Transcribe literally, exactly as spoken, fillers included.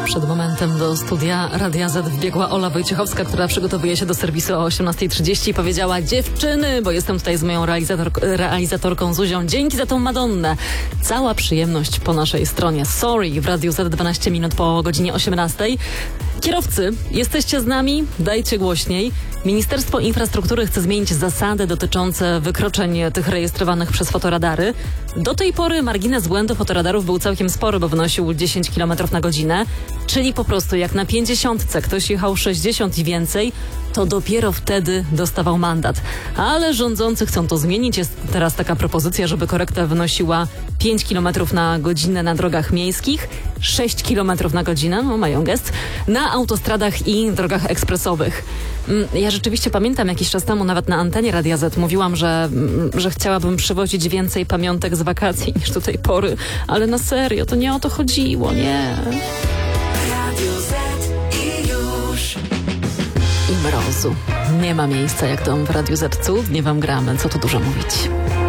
Przed momentem do studia Radia Z wbiegła Ola Wojciechowska, która przygotowuje się do serwisu o osiemnasta trzydzieści i powiedziała: dziewczyny, bo jestem tutaj z moją realizator realizatorką Zuzią, dzięki za tą Madonnę. Cała przyjemność po naszej stronie. Sorry, w Radiu Z dwanaście minut po godzinie osiemnastej. Kierowcy, jesteście z nami? Dajcie głośniej. Ministerstwo Infrastruktury chce zmienić zasady dotyczące wykroczeń tych rejestrowanych przez fotoradary. Do tej pory margines błędu fotoradarów był całkiem spory, bo wynosił dziesięć kilometrów na godzinę. Czyli po prostu jak na pięćdziesiątce ktoś jechał sześćdziesiąt i więcej, to dopiero wtedy dostawał mandat. Ale rządzący chcą to zmienić. Jest teraz taka propozycja, żeby korekta wynosiła pięć kilometrów na godzinę na drogach miejskich, sześć kilometrów na godzinę, no mają gest, na autostradach i drogach ekspresowych. Ja rzeczywiście pamiętam jakiś czas temu, nawet na antenie Radia Z mówiłam, że, że chciałabym przywozić więcej pamiątek z wakacji niż do tej pory, ale na serio, to nie o to chodziło, nie. Radio Z i już. I mrozu. Nie ma miejsca jak dom w Radiu Z. Cudnie wam gramy, co tu dużo mówić.